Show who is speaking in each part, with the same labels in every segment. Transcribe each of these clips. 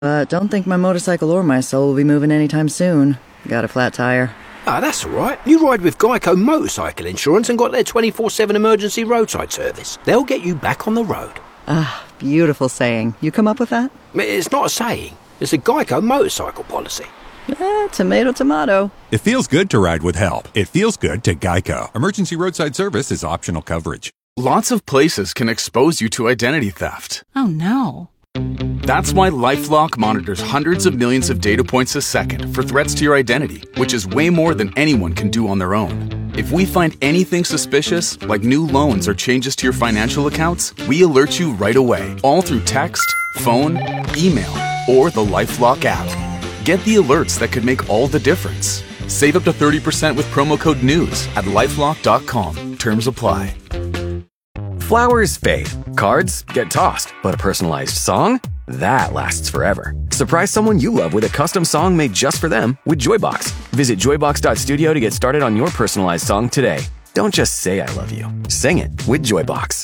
Speaker 1: But don't think my motorcycle or my soul will be moving anytime soon. Got a flat tire.
Speaker 2: Ah, that's all right. You ride with Geico Motorcycle Insurance and got their 24/7 emergency roadside service. They'll get you back on the road.
Speaker 1: Ah, beautiful saying. You come up with that?
Speaker 2: It's not a saying. It's a Geico motorcycle policy.
Speaker 1: Tomato, tomato.
Speaker 3: It feels good to ride with help. It feels good to Geico. Emergency roadside service is optional coverage.
Speaker 4: Lots of places can expose you to identity theft.
Speaker 5: Oh no.
Speaker 4: That's why LifeLock monitors hundreds of millions of data points a second for threats to your identity, which is way more than anyone can do on their own. If we find anything suspicious, like new loans or changes to your financial accounts, we alert you right away, all through text, phone, email, or the LifeLock app. Get the alerts that could make all the difference. Save up to 30% with promo code NEWS at LifeLock.com. Terms apply.
Speaker 6: Flowers fade, cards get tossed, but a personalized song? That lasts forever. Surprise someone you love with a custom song made just for them with Joybox. Visit joybox.studio to get started on your personalized song today. Don't just say I love you. Sing it with Joybox.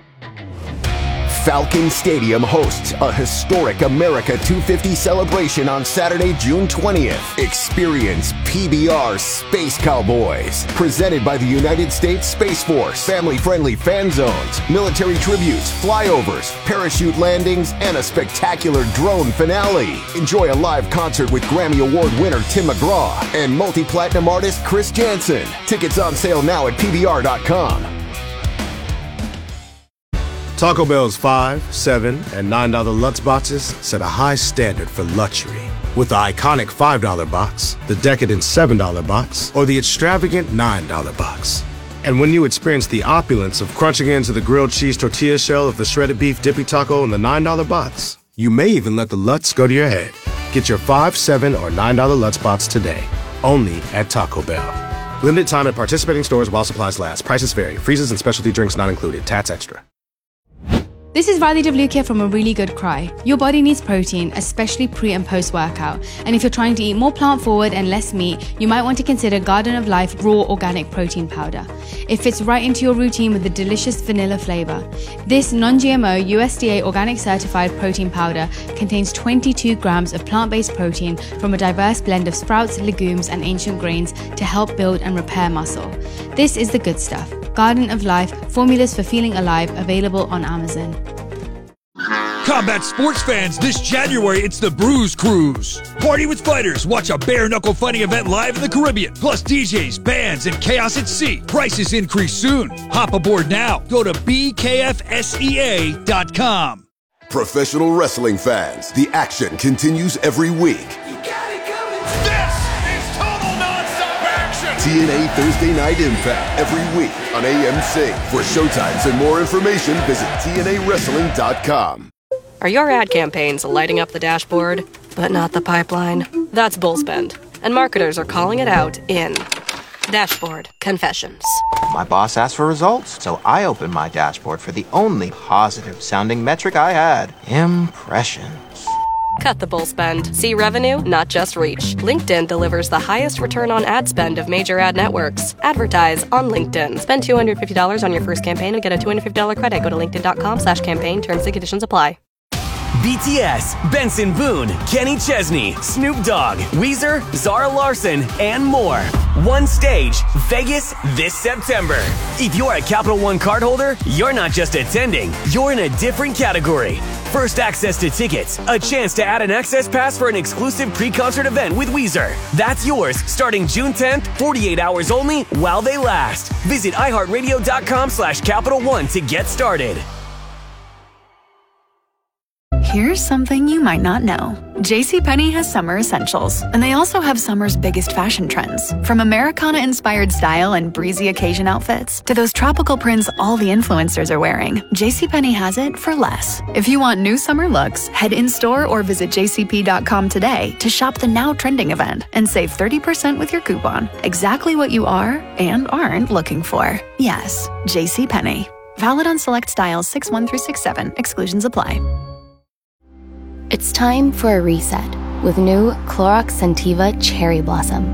Speaker 7: Falcon Stadium hosts a historic America 250 celebration on Saturday, June 20th. Experience PBR Space Cowboys, presented by the United States Space Force. Family-friendly fan zones, military tributes, flyovers, parachute landings, and a spectacular drone finale. Enjoy a live concert with Grammy Award winner Tim McGraw and multi-platinum artist Chris Jansen. Tickets on sale now at PBR.com.
Speaker 8: Taco Bell's $5, $7, and $9 Lutz boxes set a high standard for luxury. With the iconic $5 box, the decadent $7 box, or the extravagant $9 box. And when you experience the opulence of crunching into the grilled cheese tortilla shell of the shredded beef dippy taco in the $9 box, you may even let the Lutz go to your head. Get your $5, $7, or $9 Lutz box today, only at Taco Bell. Limited time at participating stores while supplies last. Prices vary. Freezes and specialty drinks not included. Tats extra.
Speaker 5: This is Riley Devlukia from A Really Good Cry. Your body needs protein, especially pre and post workout. And if you're trying to eat more plant forward and less meat, you might want to consider Garden of Life Raw Organic Protein Powder. It fits right into your routine with a delicious vanilla flavor. This non-GMO USDA organic certified protein powder contains 22 grams of plant-based protein from a diverse blend of sprouts, legumes, and ancient grains to help build and repair muscle. This is the good stuff. Garden of Life, formulas for feeling alive, available on Amazon.
Speaker 9: Combat sports fans, this January it's the Bruise Cruise. Party with fighters, watch a bare-knuckle fighting event live in the Caribbean, plus DJs, bands, and chaos at sea. Prices increase soon. Hop aboard now. Go to bkfsea.com.
Speaker 10: Professional wrestling fans, the action continues every week. TNA Thursday Night Impact every week on AMC. For showtimes and more information, visit TNAWrestling.com.
Speaker 11: Are your ad campaigns lighting up the dashboard, but not the pipeline? That's bullspend, and marketers are calling it out in Dashboard Confessions.
Speaker 12: My boss asked for results, so I opened my dashboard for the only positive-sounding metric I had: impressions.
Speaker 11: Cut the bull spend. See revenue, not just reach. LinkedIn delivers the highest return on ad spend of major ad networks. Advertise on LinkedIn. Spend $250 on your first campaign and get a $250 credit. Go to linkedin.com/campaign. Terms and conditions apply.
Speaker 13: BTS, Benson Boone, Kenny Chesney, Snoop Dogg, Weezer, Zara Larsson, and more. One stage, Vegas this September. If you're a Capital One cardholder, you're not just attending, you're in a different category. First access to tickets, a chance to add an access pass for an exclusive pre-concert event with Weezer. That's yours starting June 10th, 48 hours only while they last. Visit iHeartRadio.com/Capital One to get started.
Speaker 14: Here's something you might not know. JCPenney has summer essentials, and they also have summer's biggest fashion trends. From Americana-inspired style and breezy occasion outfits to those tropical prints all the influencers are wearing, JCPenney has it for less. If you want new summer looks, head in-store or visit jcp.com today to shop the now trending event and save 30% with your coupon. Exactly what you are and aren't looking for. Yes, JCPenney. Valid on select styles 6-1 through 6-7. Exclusions apply.
Speaker 15: It's time for a reset with new Clorox Scentiva Cherry Blossom.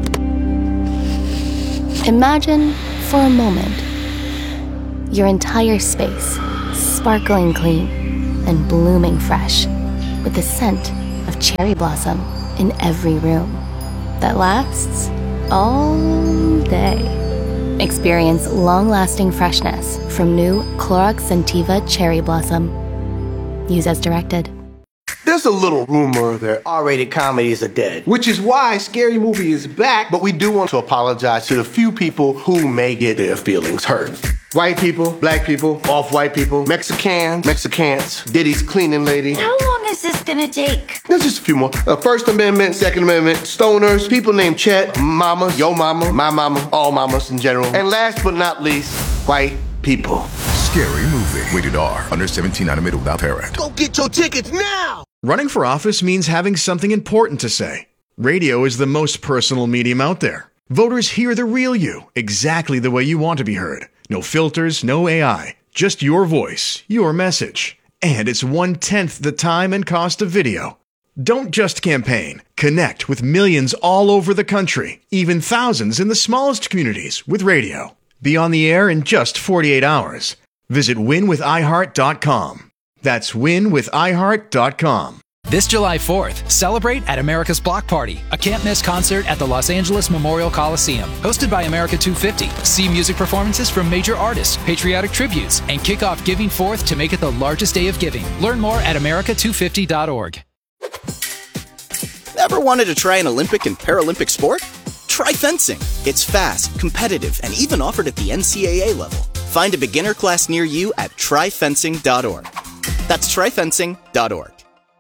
Speaker 15: Imagine, for a moment, your entire space sparkling clean and blooming fresh with the scent of cherry blossom in every room that lasts all day. Experience long-lasting freshness from new Clorox Scentiva Cherry Blossom. Use as directed.
Speaker 16: There's a little rumor that R-rated comedies are dead, which is why Scary Movie is back, but we do want to apologize to the few people who may get their feelings hurt. White people, black people, off-white people, Mexicans, Diddy's cleaning lady.
Speaker 17: How long is this gonna take?
Speaker 16: There's just a few more. First Amendment, Second Amendment, stoners, people named Chet, mamas, yo mama, my mama, all mamas in general. And last but not least, white people.
Speaker 18: Scary Movie. Rated R. Under 17, animated without parent.
Speaker 16: Go get your tickets now!
Speaker 19: Running for office means having something important to say. Radio is the most personal medium out there. Voters hear the real you, exactly the way you want to be heard. No filters, no AI. Just your voice, your message. And it's 1/10 the time and cost of video. Don't just campaign. Connect with millions all over the country, even thousands in the smallest communities with radio. Be on the air in just 48 hours. Visit winwithiheart.com. That's winwithiheart.com.
Speaker 20: This July 4th, celebrate at America's Block Party, a can't-miss concert at the Los Angeles Memorial Coliseum. Hosted by America 250, see music performances from major artists, patriotic tributes, and kick off Giving Forth to make it the largest day of giving. Learn more at america250.org.
Speaker 21: Ever wanted to try an Olympic and Paralympic sport? Try fencing. It's fast, competitive, and even offered at the NCAA level. Find a beginner class near you at tryfencing.org. That's tryfencing.org.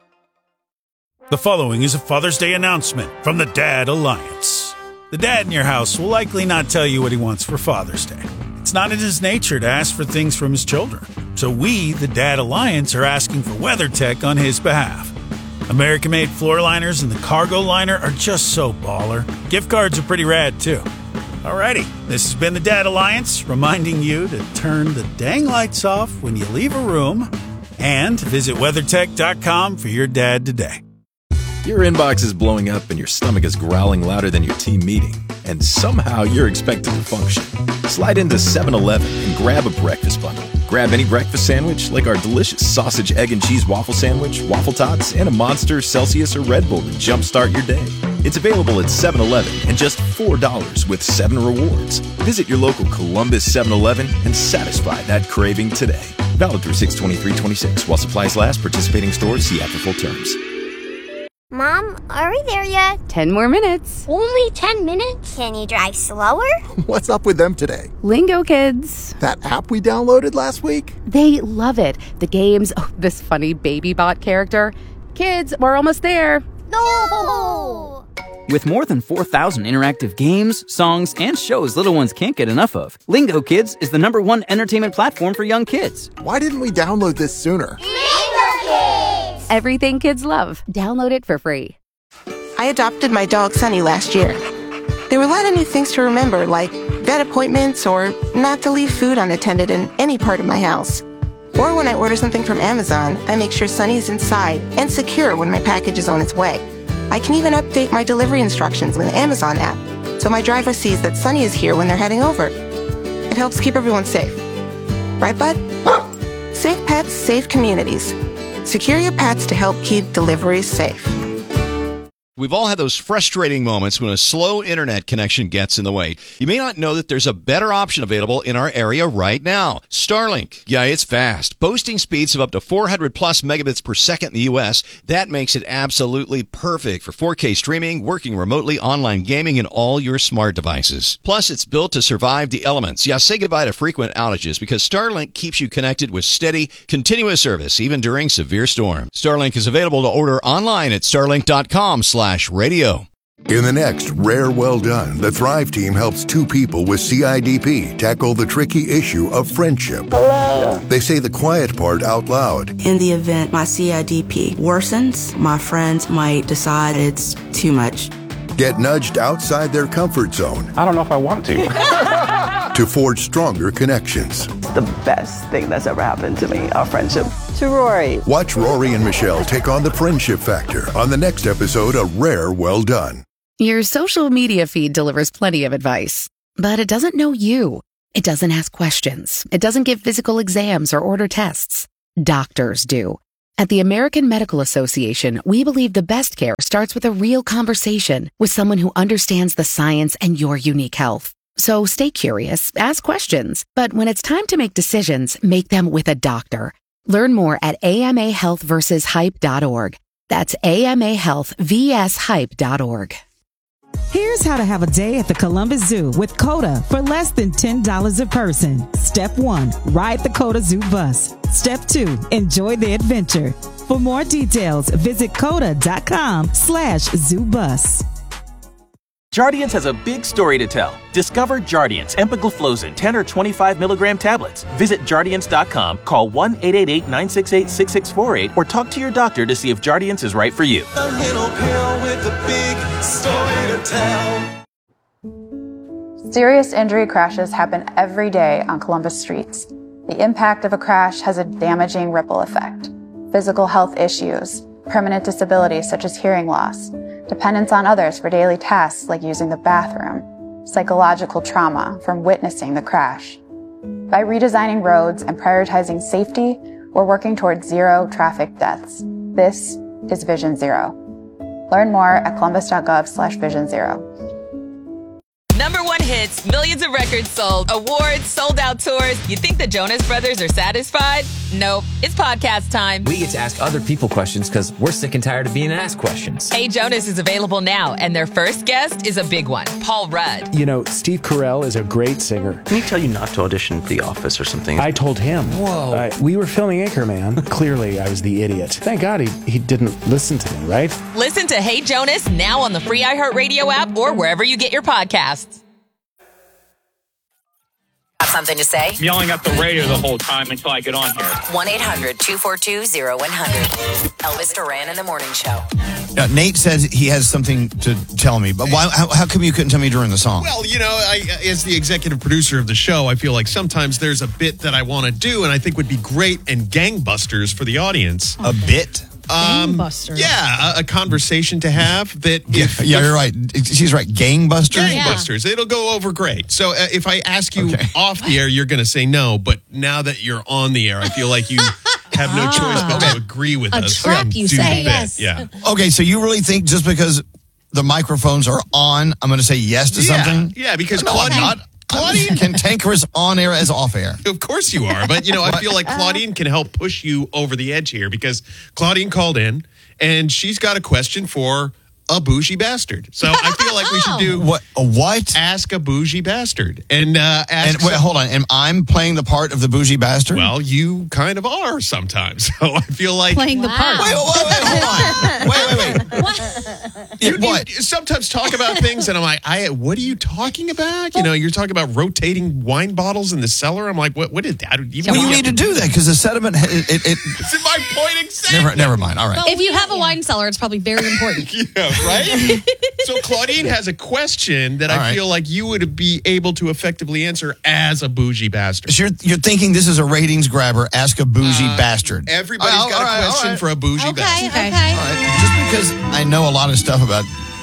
Speaker 22: The following is a Father's Day announcement from the Dad Alliance. The dad in your house will likely not tell you what he wants for Father's Day. It's not in his nature to ask for things from his children. So we, the Dad Alliance, are asking for WeatherTech on his behalf. American-made floor liners and the cargo liner are just so baller. Gift cards are pretty rad, too. Alrighty, this has been the Dad Alliance, reminding you to turn the dang lights off when you leave a room and visit WeatherTech.com for your dad today.
Speaker 23: Your inbox is blowing up and your stomach is growling louder than your team meeting, and somehow you're expected to function. Slide into 7-Eleven and grab a breakfast bundle. Grab any breakfast sandwich like our delicious sausage, egg, and cheese waffle sandwich, waffle tots, and a Monster, Celsius, or Red Bull to jumpstart your day. It's available at 7-Eleven and just $4 with 7 rewards. Visit your local Columbus 7-Eleven and satisfy that craving today. Valid through 6/23/26 while supplies last. Participating stores see app for full terms.
Speaker 17: Mom, are we there yet?
Speaker 24: 10 more minutes.
Speaker 17: Only 10 minutes? Can you drive slower?
Speaker 25: What's up with them today?
Speaker 24: Lingo Kids.
Speaker 25: That app we downloaded last week?
Speaker 24: They love it. The games, this funny baby bot character. Kids, we're almost there.
Speaker 17: No!
Speaker 26: With more than 4,000 interactive games, songs, and shows little ones can't get enough of, Lingo Kids is the #1 entertainment platform for young kids.
Speaker 25: Why didn't we download this sooner?
Speaker 17: Lingo Kids!
Speaker 24: Everything kids love. Download it for free.
Speaker 27: I adopted my dog Sunny last year. There were a lot of new things to remember, like vet appointments or not to leave food unattended in any part of my house. Or when I order something from Amazon, I make sure Sunny is inside and secure when my package is on its way. I can even update my delivery instructions with the Amazon app, so my driver sees that Sunny is here when they're heading over. It helps keep everyone safe. Right, bud? Safe pets, safe communities. Secure your pets to help keep deliveries safe.
Speaker 28: We've all had those frustrating moments when a slow internet connection gets in the way. You may not know that there's a better option available in our area right now. Starlink. Yeah, it's fast. Boasting speeds of up to 400 plus megabits per second in the U.S. That makes it absolutely perfect for 4K streaming, working remotely, online gaming, and all your smart devices. Plus, it's built to survive the elements. Yeah, say goodbye to frequent outages because Starlink keeps you connected with steady, continuous service, even during severe storms. Starlink is available to order online at starlink.com/radio.
Speaker 18: In the next Rare Well Done, the Thrive team helps 2 people with CIDP tackle the tricky issue of friendship. Hello. They say the quiet part out loud.
Speaker 29: In the event my CIDP worsens, my friends might decide it's too much.
Speaker 18: Get nudged outside their comfort zone.
Speaker 30: I don't know if I want to.
Speaker 18: To forge stronger connections.
Speaker 31: It's the best thing that's ever happened to me, our friendship. To Rory.
Speaker 18: Watch Rory and Michelle take on the friendship factor on the next episode of Rare Well Done.
Speaker 14: Your social media feed delivers plenty of advice, but it doesn't know you. It doesn't ask questions. It doesn't give physical exams or order tests. Doctors do.
Speaker 24: At the American Medical Association, we believe the best care starts with a real conversation with someone who understands the science and your unique health. So stay curious, ask questions, but when it's time to make decisions, make them with a doctor. Learn more at amahealthversushype.org. That's amahealthvshype.org.
Speaker 1: Here's how to have a day at the Columbus Zoo with COTA for less than $10 a person. Step 1, ride the COTA Zoo bus. Step 2, enjoy the adventure. For more details, visit COTA.com/zoobus.
Speaker 2: Jardiance has a big story to tell. Discover Jardiance empagliflozin 10 or 25 milligram tablets. Visit Jardiance.com, call 1-888-968-6648, or talk to your doctor to see if Jardiance is right for you.
Speaker 3: A little pill with a big story to tell.
Speaker 4: Serious injury crashes happen every day on Columbus streets. The impact of a crash has a damaging ripple effect. Physical health issues, permanent disabilities such as hearing loss, dependence on others for daily tasks like using the bathroom, psychological trauma from witnessing the crash. By redesigning roads and prioritizing safety, we're working towards zero traffic deaths. This is Vision Zero. Learn more at columbus.gov/Vision Zero.
Speaker 5: #1 hits, millions of records sold, awards, sold out tours. You think the Jonas Brothers are satisfied? Nope. It's podcast time.
Speaker 6: We get to ask other people questions because we're sick and tired of being asked questions.
Speaker 5: Hey Jonas is available now, and their first guest is a big one, Paul Rudd.
Speaker 7: You know, Steve Carell is a great singer.
Speaker 8: Can he tell you not to audition for The Office or something?
Speaker 7: I told him.
Speaker 8: Whoa.
Speaker 7: We were filming Anchorman. Clearly, I was the idiot. Thank God he didn't listen to me, right?
Speaker 5: Listen to Hey Jonas now on the free iHeartRadio app or wherever you get your podcasts.
Speaker 9: Got something to say?
Speaker 10: I'm yelling at the radio the whole time until I get on here.
Speaker 9: 1-800-242-0100. Elvis Duran in the Morning Show.
Speaker 30: Nate says he has something to tell me, but why? How come you couldn't tell me during the song?
Speaker 32: Well, you know, as the executive producer of the show, I feel like sometimes there's a bit that I want to do and I think would be great and gangbusters for the audience.
Speaker 30: A bit?
Speaker 33: Gangbusters.
Speaker 32: Yeah, a conversation to have that.
Speaker 30: Yeah, you're right. She's right. Gangbusters?
Speaker 32: Gangbusters. It'll go over great. So if I ask you off the air, you're going to say no. But now that you're on the air, I feel like you have no choice but to agree with us.
Speaker 33: Trap, you say. Yes.
Speaker 32: Yeah.
Speaker 30: Okay, so you really think just because the microphones are on, I'm going to say yes to something?
Speaker 32: Yeah, because
Speaker 30: no, I'm not. Claudine cantankerous on air as off air.
Speaker 32: Of course you are. But, you know, I feel like Claudine can help push you over the edge here because Claudine called in and she's got a question for a bougie bastard. So I feel like we should do
Speaker 30: what?
Speaker 32: Ask a bougie bastard. And
Speaker 30: wait, hold on. Am I playing the part of the bougie bastard?
Speaker 32: Well, you kind of are sometimes. So I feel like
Speaker 33: playing the part.
Speaker 30: Wait, hold on. Wait.
Speaker 32: You sometimes talk about things and I'm like, what are you talking about? You know, you're talking about rotating wine bottles in the cellar. I'm like, what is that?
Speaker 30: You need to do that because the sediment
Speaker 32: it's in my pointing segment.
Speaker 30: Never mind. All right.
Speaker 33: If you have a wine cellar, it's probably very important.
Speaker 32: Yeah. Right? So Claudine has a question that I feel like you would be able to effectively answer as a bougie bastard.
Speaker 30: So you're thinking this is a ratings grabber, ask a bougie bastard.
Speaker 32: Everybody's got a question for a bougie bastard.
Speaker 33: Okay.
Speaker 30: All right. Just because I know a lot of stuff about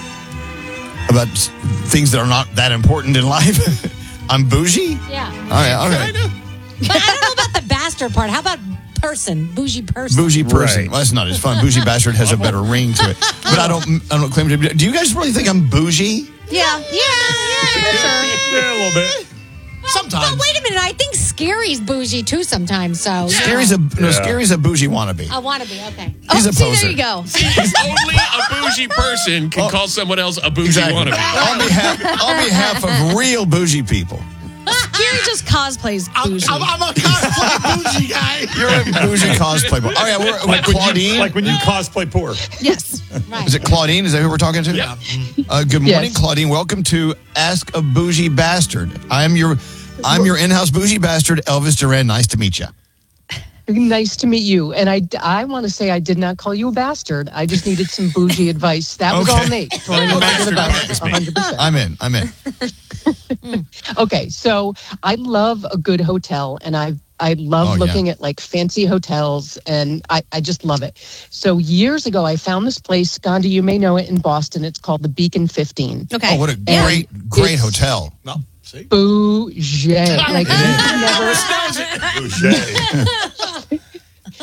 Speaker 30: things that are not that important in life, I'm bougie?
Speaker 33: Yeah.
Speaker 30: All right, okay.
Speaker 33: But I don't know about the bastard part. How about bougie person?
Speaker 30: Bougie person.
Speaker 32: Right.
Speaker 30: Well, that's not as fun. Bougie bastard has a better ring to it. But I don't claim to be. Do you guys really think I'm bougie?
Speaker 33: Yeah, sure.
Speaker 32: Yeah, a little bit.
Speaker 30: Sometimes.
Speaker 33: But wait a minute. I think Scary's bougie too sometimes. So
Speaker 30: Scary's a bougie wannabe.
Speaker 33: I want to be. Okay.
Speaker 30: He's a poser.
Speaker 33: There you go.
Speaker 32: Only a bougie person can call someone else a bougie wannabe.
Speaker 30: On behalf of real bougie people.
Speaker 33: Scary just cosplays bougie.
Speaker 30: I'm a cosplay bougie guy. You're a bougie cosplay boy. Oh, yeah, we're Claudine.
Speaker 8: Like when you cosplay poor.
Speaker 33: Yes. Right.
Speaker 30: Is it Claudine? Is that who we're talking to?
Speaker 8: Yeah.
Speaker 30: Good morning, Claudine. Welcome to Ask a Bougie Bastard. I'm your in-house bougie bastard, Elvis Duran. Nice to meet you.
Speaker 34: Nice to meet you. And I want to say I did not call you a bastard. I just needed some bougie advice. That was all Nate. Throwing him under the bus. 100%.
Speaker 30: I'm in.
Speaker 34: Okay, so I love a good hotel, and I love looking at like fancy hotels, and I just love it. So years ago, I found this place, Gandhi, you may know it, in Boston. It's called the Beacon 15.
Speaker 33: Okay.
Speaker 30: Oh, what a great hotel.
Speaker 34: No. Bougie. Like, never.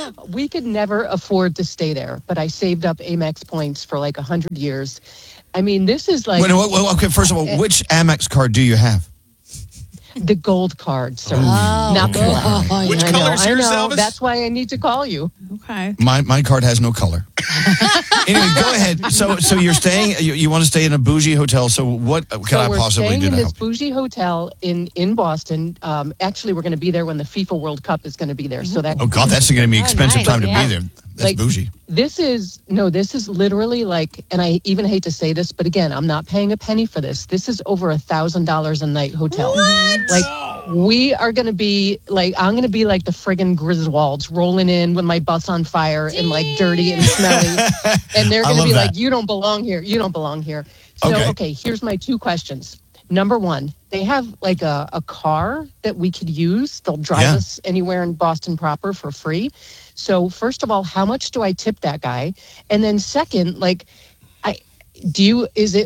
Speaker 34: We could never afford to stay there, but I saved up Amex points for like 100 years. I mean, this is like...
Speaker 30: Okay, first of all, which Amex card do you have?
Speaker 34: The gold card, sir. Not the black.
Speaker 32: Which color is yours, Elvis?
Speaker 34: That's why I need to call you.
Speaker 11: Okay.
Speaker 30: My card has no color. Anyway, go ahead. So you're staying. You want to stay in a bougie hotel. So what can I possibly do to help?
Speaker 34: We're staying in this bougie hotel in Boston. Actually, we're going to be there when the FIFA World Cup is going to be there. So that.
Speaker 30: Oh God, that's going to be expensive time to be there. That's bougie.
Speaker 34: This is literally like, and I even hate to say this, but again, I'm not paying a penny for this. This is over $1,000 a night hotel.
Speaker 11: What?
Speaker 34: Like, we are going to be like, I'm going to be like the friggin' Griswolds rolling in with my bus on fire and like dirty and smelly. And they're going to be like, you don't belong here. You don't belong here. So, okay, here's my 2 questions. Number 1, they have like a car that we could use. They'll drive us anywhere in Boston proper for free. So first of all, how much do I tip that guy? And then second, like, I feel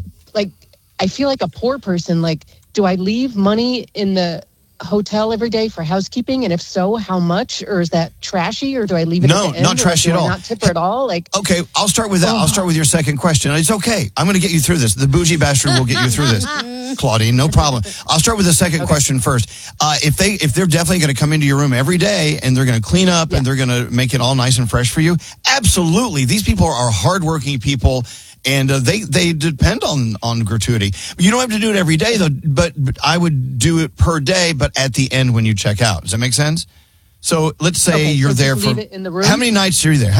Speaker 34: like a poor person, like, do I leave money in the hotel every day for housekeeping? And if so, how much? Or is that trashy? Or do I leave it at the end?
Speaker 30: No, not trashy at all.
Speaker 34: Not tip her at all? Like,
Speaker 30: okay, I'll start with that. I'll start with your second question. It's okay. I'm going to get you through this. The bougie bastard will get you through this. Claudine, no problem. I'll start with the second question first. If they're definitely going to come into your room every day and they're going to clean up and they're going to make it all nice and fresh for you, absolutely. These people are hardworking people. And they depend on gratuity. You don't have to do it every day, though, but I would do it per day, but at the end when you check out. Does that make sense? So let's say you're there for...
Speaker 34: Leave it in the room?
Speaker 30: How many nights are you there?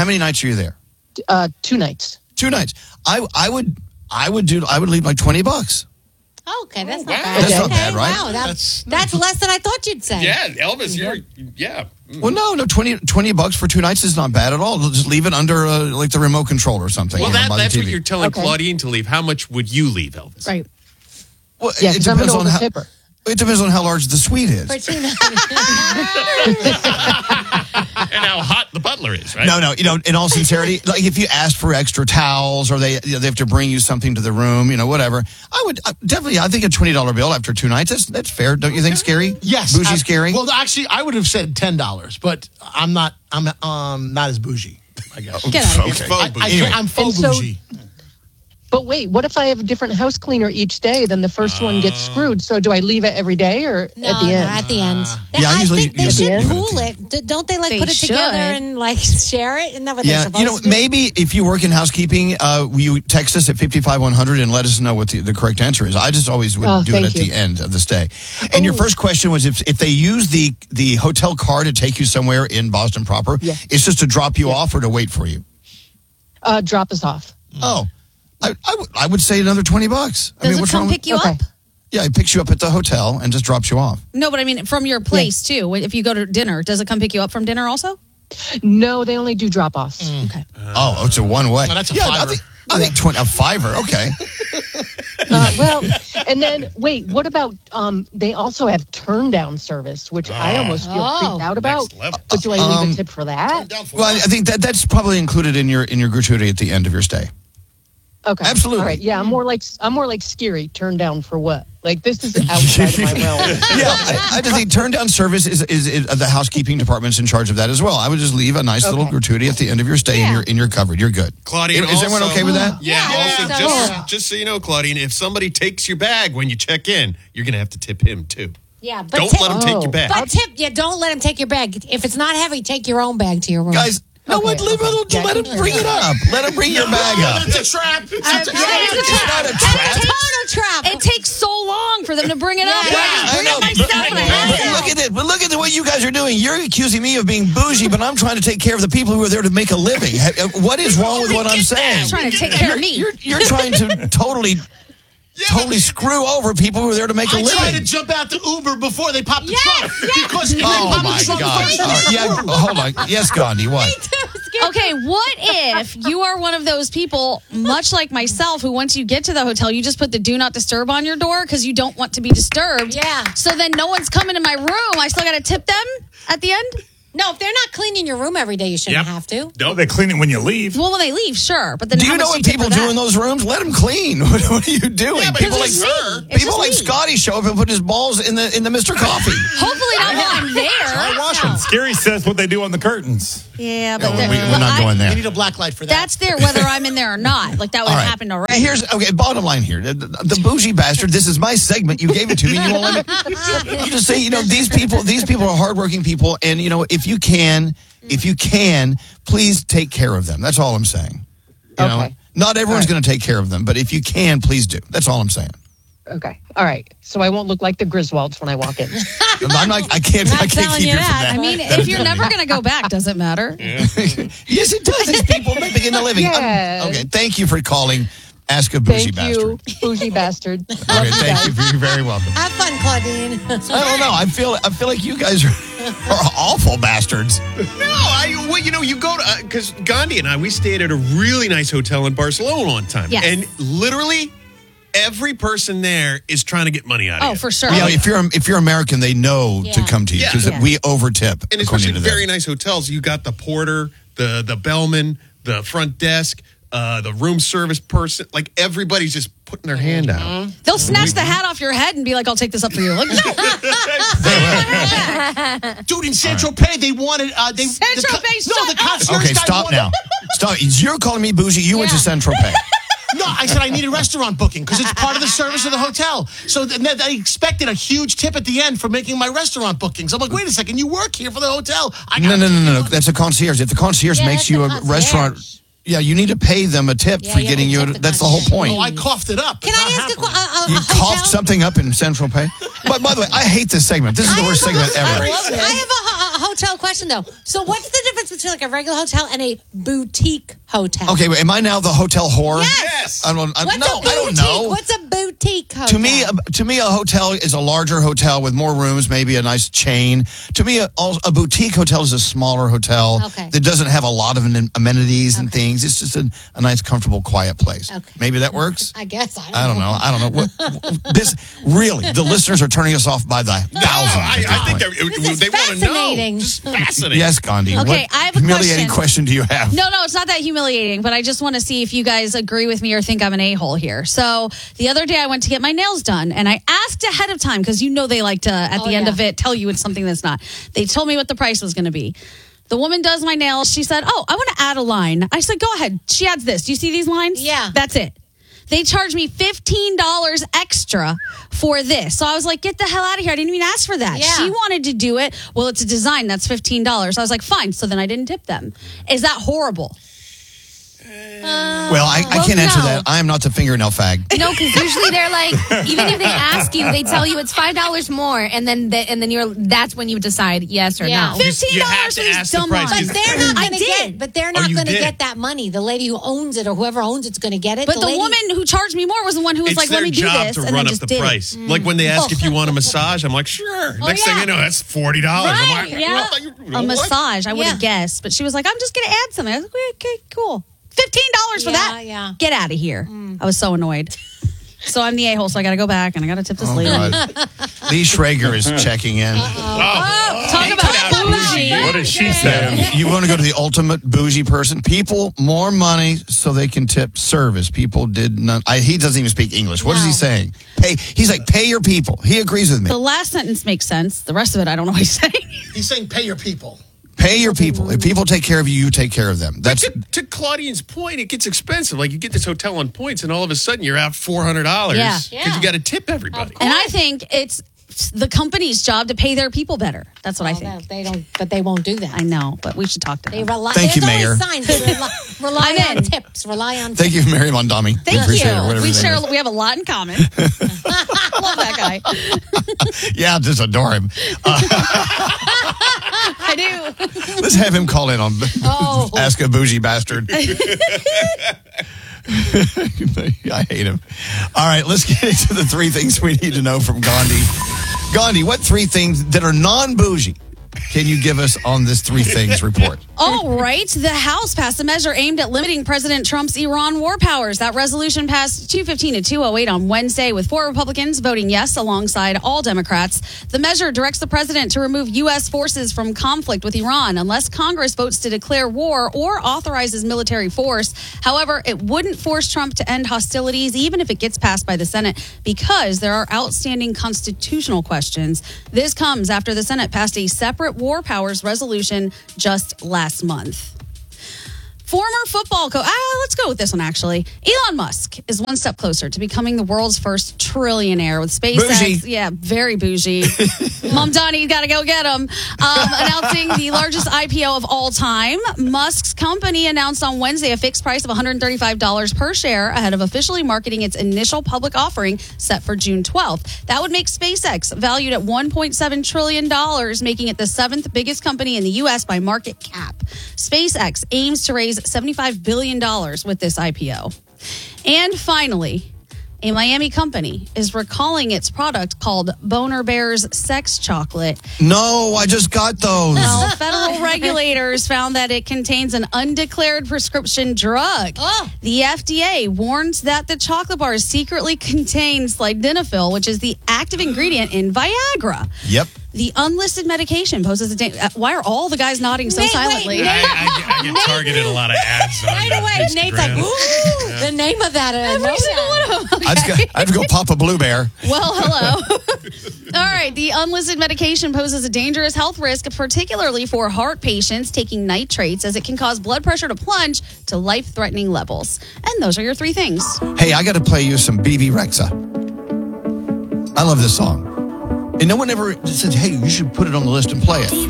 Speaker 34: 2 nights.
Speaker 30: 2 nights. I would leave like $20.
Speaker 33: Okay, that's not bad.
Speaker 30: That's not bad, right?
Speaker 33: Wow, that's less than I thought you'd say.
Speaker 32: Yeah, Elvis,
Speaker 30: Well, no, $20 for 2 nights is not bad at all. Just leave it under like the remote control or something.
Speaker 32: Well, that's what you're telling Claudine to leave. How much would you leave, Elvis?
Speaker 33: Right.
Speaker 30: Well, it depends on how.
Speaker 34: Tipper.
Speaker 30: It depends on how large the suite is.
Speaker 32: And how hot the butler is, right?
Speaker 30: No, in all sincerity, like if you ask for extra towels or they have to bring you something to the room, whatever, I would definitely, I think a $20 bill after 2 nights, that's fair. Don't you think, Scary?
Speaker 12: Yes.
Speaker 30: Bougie, Scary?
Speaker 12: Well, actually, I would have said $10, but I'm not as bougie, I guess.
Speaker 33: Get out of here.
Speaker 30: Anyway.
Speaker 12: I'm faux bougie.
Speaker 34: But wait, what if I have a different house cleaner each day? Then the first one gets screwed. So do I leave it every day or at the end?
Speaker 33: No, at the end.
Speaker 30: I
Speaker 33: think they should
Speaker 30: the
Speaker 33: pool it. Don't they put it together and share it? Isn't that what they're supposed to do?
Speaker 30: Maybe if you work in housekeeping, you text us at 55100 and let us know what the correct answer is. I just always would do it at the end of the stay. And your first question was if they use the hotel car to take you somewhere in Boston proper, it's just to drop you off or to wait for you?
Speaker 34: Drop us off.
Speaker 30: Oh. I would say another $20.
Speaker 11: Does it come pick you up?
Speaker 30: Yeah, it picks you up at the hotel and just drops you off.
Speaker 11: No, but I mean from your place too. If you go to dinner, does it come pick you up from dinner also?
Speaker 34: No, they only do drop-offs.
Speaker 11: Okay.
Speaker 30: It's a one-way.
Speaker 12: Well, that's a $5.
Speaker 30: I think a $5. Okay.
Speaker 34: Well, and then wait, what about they also have turn-down service, which I almost feel creeped out about. But do I leave a tip for that?
Speaker 30: Well, I think that's probably included in your gratuity at the end of your stay.
Speaker 34: Okay.
Speaker 30: Absolutely.
Speaker 34: All right. Yeah, I'm more like Scary. Turn down for what? Like this is outside of my realm.
Speaker 30: I just think turn down service is the housekeeping department's in charge of that as well. I would just leave a nice little gratuity at the end of your stay and you're covered. You're good.
Speaker 32: Claudine,
Speaker 30: is everyone okay with that?
Speaker 32: Yeah. Just so you know, Claudine, if somebody takes your bag when you check in, you're going to have to tip him too.
Speaker 33: Yeah, but
Speaker 32: don't let him take your bag.
Speaker 33: But don't let him take your bag. If it's not heavy, take your own bag to your room.
Speaker 30: Guys, let him bring it up. Let him bring your bag up.
Speaker 12: It's a trap.
Speaker 30: It's not a trap.
Speaker 33: It's a trap.
Speaker 11: It takes so long for them to bring it up.
Speaker 30: I know. But look at what you guys are doing. You're accusing me of being bougie, but I'm trying to take care of the people who are there to make a living. What is wrong with what I'm saying?
Speaker 11: I'm trying to take care of me.
Speaker 30: You're trying to totally screw over people who are there to make a living.
Speaker 12: I tried to jump out the Uber before they popped the trunk. Because if they
Speaker 30: oh
Speaker 12: pop
Speaker 30: my
Speaker 12: the trunk
Speaker 30: God. Hold on. Yes, Gandhi, what?
Speaker 11: Okay, what if you are one of those people, much like myself, who once you get to the hotel, you just put the do not disturb on your door because you don't want to be disturbed.
Speaker 33: Yeah.
Speaker 11: So then no one's coming in my room. I still got to tip them at the end?
Speaker 33: No, if they're not cleaning your room every day, you shouldn't have to.
Speaker 13: No, they clean it when you leave.
Speaker 11: Well, when they leave, sure. But then
Speaker 30: Do
Speaker 11: how
Speaker 30: you know
Speaker 11: much
Speaker 30: what
Speaker 11: do you
Speaker 30: people
Speaker 11: tip for
Speaker 30: do in
Speaker 11: that?
Speaker 30: those rooms? Let them clean. What are you doing?
Speaker 32: Yeah, but
Speaker 30: people
Speaker 32: it's
Speaker 30: like
Speaker 32: just
Speaker 30: people like Scotty show up and put his balls in the Mr. Coffee.
Speaker 11: Hopefully not while I'm there.
Speaker 13: I wash them. Scary says what they do on the curtains.
Speaker 11: Yeah, but
Speaker 30: we're not going there.
Speaker 12: We need a black light for that.
Speaker 11: That's there whether I'm in there or not. Like that would
Speaker 30: All right.
Speaker 11: happen already.
Speaker 30: Okay, bottom line here. The bougie bastard, this is my segment. You gave it to me. You won't let me. I'm just saying, these people are hardworking people. And, if you can, please take care of them. That's all I'm saying. You know, not everyone's going to take care of them, but if you can, please do. That's all I'm saying.
Speaker 34: Okay. All right. So I won't look like the Griswolds when I walk in.
Speaker 30: I can't keep you from that.
Speaker 11: I mean, if you're never going to go back, does it matter?
Speaker 30: Yes, it does. These people making a living.
Speaker 34: Yes.
Speaker 30: Okay. Thank you for calling. Ask a bougie bastard.
Speaker 34: Thank you, bougie bastard.
Speaker 30: Okay, thank you. You're very welcome.
Speaker 33: Have fun, Claudine.
Speaker 30: I don't know. I feel like you guys are awful bastards.
Speaker 32: No, you go to because Gandhi and I, we stayed at a really nice hotel in Barcelona one time, and literally every person there is trying to get money out of you.
Speaker 11: Oh, for sure.
Speaker 30: Yeah, if you're American, they know to come to you because we overtip.
Speaker 32: And especially very nice hotels, you got the porter, the bellman, the front desk. The room service person, like everybody's just putting their hand out.
Speaker 11: They'll snatch the hat off your head and be like, I'll take this up for you. Like,
Speaker 12: Dude, in Central Pay, they wanted...
Speaker 11: Central Pay,
Speaker 12: the concierge
Speaker 30: Okay,
Speaker 12: guy
Speaker 30: stop
Speaker 12: wanted-
Speaker 30: now. Stop. You're calling me bougie. You went to Central Pay.
Speaker 12: No, I said I need a restaurant booking because it's part of the service of the hotel. So they expected a huge tip at the end for making my restaurant bookings. I'm like, wait a second, you work here for the hotel.
Speaker 30: No. That's a concierge. If the concierge makes you a restaurant... Yeah, you need to pay them a tip for getting you. That's the whole point.
Speaker 12: Oh, I coughed it up.
Speaker 33: Can I ask a
Speaker 30: You coughed something up in Central Pay? But by the way, I hate this segment. This is the worst segment ever.
Speaker 33: I have a hotel question, though. So what's the difference between like a regular hotel and a boutique hotel?
Speaker 30: Okay, wait, am I now the hotel whore?
Speaker 33: Yes.
Speaker 30: I don't know.
Speaker 33: What's a boutique hotel?
Speaker 30: To me, a hotel is a larger hotel with more rooms, maybe a nice chain. To me, a boutique hotel is a smaller hotel that doesn't have a lot of amenities and things. It's just a nice, comfortable, quiet place. Okay. Maybe that works.
Speaker 33: I guess.
Speaker 30: I don't know. The listeners are turning us off by the thousands.
Speaker 32: I think they want to know. Just fascinating.
Speaker 30: Yes, Gandhi.
Speaker 11: Okay,
Speaker 30: what
Speaker 11: I have a
Speaker 30: humiliating question do you have?
Speaker 11: No, it's not that humiliating, but I just want to see if you guys agree with me or think I'm an a-hole here. So the other day I went to get my nails done, and I asked ahead of time because they like to, at the end of it, tell you it's something that's not. They told me what the price was going to be. The woman does my nails. She said, I want to add a line. I said, go ahead. She adds this. Do you see these lines?
Speaker 33: Yeah.
Speaker 11: That's it. They charged me $15 extra for this. So I was like, get the hell out of here. I didn't even ask for that.
Speaker 33: Yeah.
Speaker 11: She wanted to do it. Well, it's a design. That's $15. I was like, fine. So then I didn't tip them. Is that horrible?
Speaker 30: Well, I can't answer that. I am not the fingernail fag.
Speaker 15: No, because usually they're like, even if they ask you, they tell you it's $5 more, and then that's when you decide yes or no.
Speaker 11: $15 for these dumb ones.
Speaker 33: But they're not going to get. But they're not
Speaker 32: you
Speaker 33: going to
Speaker 32: did.
Speaker 33: get that money. The lady who owns it or whoever owns it's going to get it.
Speaker 11: But the woman who charged me more was the one who was
Speaker 32: It's
Speaker 11: like, let
Speaker 32: their
Speaker 11: me do
Speaker 32: job
Speaker 11: this,
Speaker 32: to
Speaker 11: and
Speaker 32: run
Speaker 11: then
Speaker 32: up
Speaker 11: just
Speaker 32: the
Speaker 11: did
Speaker 32: price.
Speaker 11: it.
Speaker 32: Like when they ask if you want a massage, I'm like, sure. Next thing you know, that's $40. I'm like,
Speaker 11: Yeah, a massage. I would have guessed, but she was like, "I'm just going to add something." I was like, "Okay, cool. $15 for that?
Speaker 33: Yeah.
Speaker 11: Get out of here!" I was so annoyed. So I'm the a-hole. So I got to go back and I got to tip this lady.
Speaker 30: Lee Schrager is checking in.
Speaker 11: Talk about bougie.
Speaker 13: What did she say?
Speaker 30: You want to go to the ultimate bougie person? People more money so they can tip service. People did not. He doesn't even speak English. What is he saying? He's like, pay your people. He agrees with me.
Speaker 11: The last sentence makes sense. The rest of it, I don't know what he's saying.
Speaker 12: He's saying pay your people.
Speaker 30: Pay your people. If people take care of you, you take care of them. That's
Speaker 32: to Claudine's point. It gets expensive. Like you get this hotel on points, and all of a sudden you're out $400 because you got to tip everybody.
Speaker 11: And I think it's the company's job to pay their people better. That's what I think.
Speaker 33: They don't, but they won't do that.
Speaker 11: I know, but we should talk to them.
Speaker 30: Thank you, Mayor.
Speaker 33: Signs. Rely on tips. Rely on tips.
Speaker 30: Thank you, Mary Mondami.
Speaker 11: Thank
Speaker 30: appreciate
Speaker 11: you.
Speaker 30: it, whatever
Speaker 11: We
Speaker 30: his name is.
Speaker 11: we have a lot in common. Love that guy.
Speaker 30: Yeah, just adore him.
Speaker 11: I do.
Speaker 30: Let's have him call in on Ask a Bougie Bastard. I hate him. All right, let's get into the 3 things we need to know from Gandhi. Gandhi, what 3 things that are non-bougie can you give us on this three things report?
Speaker 11: All right. The House passed a measure aimed at limiting President Trump's Iran war powers. That resolution passed 215 to 208 on Wednesday, with 4 Republicans voting yes alongside all Democrats. The measure directs the president to remove U.S. forces from conflict with Iran unless Congress votes to declare war or authorizes military force. However, it wouldn't force Trump to end hostilities, even if it gets passed by the Senate, because there are outstanding constitutional questions. This comes after the Senate passed a separate war powers resolution just last month. Former football coach, let's go with this one actually. Elon Musk is one step closer to becoming the world's first trillionaire with SpaceX.
Speaker 30: Bougie.
Speaker 11: Yeah, very bougie. Mom Donnie, got to go get him. Announcing the largest IPO of all time. Musk's company announced on Wednesday a fixed price of $135 per share ahead of officially marketing its initial public offering set for June 12th. That would make SpaceX valued at $1.7 trillion, making it the 7th biggest company in the U.S. by market cap. SpaceX aims to raise $75 billion with this IPO. And finally, a Miami company is recalling its product called Boner Bears Sex Chocolate.
Speaker 30: No, I just got those.
Speaker 11: Well, federal regulators found that it contains an undeclared prescription drug.
Speaker 33: Oh.
Speaker 11: The FDA warns that the chocolate bars secretly contain sildenafil, which is the active ingredient in Viagra.
Speaker 30: Yep.
Speaker 11: The unlisted medication poses a danger. Why are all the guys nodding so silently?
Speaker 13: I get targeted a lot of ads on
Speaker 33: Right away, Nate's like, ooh, the name of that.
Speaker 11: Every single one of them.
Speaker 30: I have to go pop a Blue Bear.
Speaker 11: Well, hello. All right. The unlisted medication poses a dangerous health risk, particularly for heart patients taking nitrates, as it can cause blood pressure to plunge to life-threatening levels. And those are your 3 things.
Speaker 30: Hey, I got to play you some BB Rexa. I love this song. And no one ever said, hey, you should put it on the list and play it.